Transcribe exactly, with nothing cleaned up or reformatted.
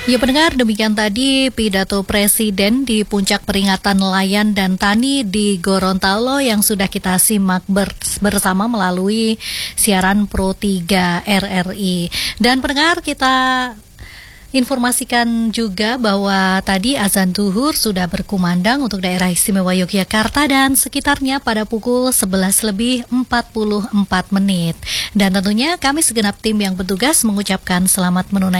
Ya pendengar, demikian tadi pidato Presiden di puncak peringatan nelayan dan tani di Gorontalo yang sudah kita simak ber- bersama melalui siaran Pro tiga R R I. Dan pendengar, kita informasikan juga bahwa tadi azan zuhur sudah berkumandang untuk daerah istimewa Yogyakarta dan sekitarnya pada pukul sebelas lebih empat puluh empat menit. Dan tentunya kami segenap tim yang bertugas mengucapkan selamat menunaikan